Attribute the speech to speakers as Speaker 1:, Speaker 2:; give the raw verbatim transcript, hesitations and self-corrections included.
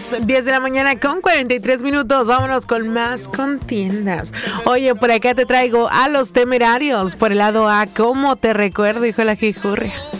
Speaker 1: las diez de la mañana con cuarenta y tres minutos. Vámonos con más contiendas. Oye, por acá te traigo a Los Temerarios. Por el lado A, ¿cómo te recuerdo, hijo de la jijurria?